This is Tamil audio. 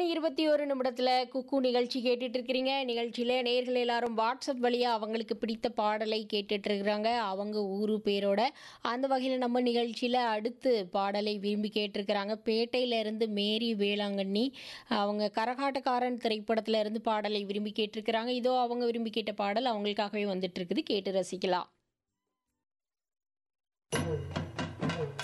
8:21 குக்கு நிகழ்ச்சி கேட்டுட்டு இருக்கிறீங்க. நிகழ்ச்சியில நேயர்கள் எல்லாரும் வாட்ஸ்அப் வழியா அவங்களுக்கு பிடித்த பாடலை கேட்டுட்டு இருக்கிறாங்க. அவங்க ஊரு பேரோட. அந்த வகையில நம்ம நிகழ்ச்சியில அடுத்து பாடலை விரும்பி கேட்டிருக்கிறாங்க. பேட்டையில இருந்து மேரி வேளாங்கண்ணி. அவங்க கரகாட்டக்காரன் திரைப்படத்துல இருந்து பாடலை விரும்பி கேட்டிருக்கிறாங்க. இதோ அவங்க விரும்பி கேட்ட பாடல் அவங்களுக்காகவே வந்துட்டு இருக்குது. கேட்டு ரசிக்கலாம்.